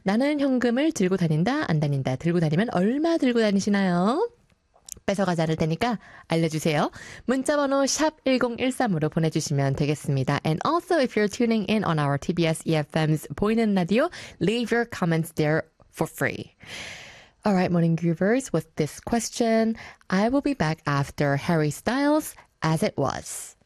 나는 현금을 들고 다닌다, 안 다닌다. 들고 다니면 얼마 들고 다니시나요? 뺏어가지 않을 테니까 알려주세요. 문자번호 샵 1013으로 보내주시면 되겠습니다. And also, if you're tuning in on our TBS EFM's 보이는 라디오, leave your comments there for free. All right, morning groovers, with this question, I will be back after Harry Styles, As It Was.